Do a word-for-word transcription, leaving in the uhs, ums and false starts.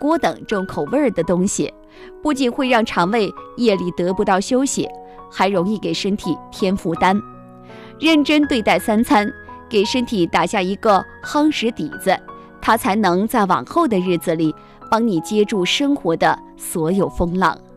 锅等重口味的东西，不仅会让肠胃夜里得不到休息，还容易给身体添负担。认真对待三餐，给身体打下一个夯实底子，它才能在往后的日子里帮你接住生活的所有风浪。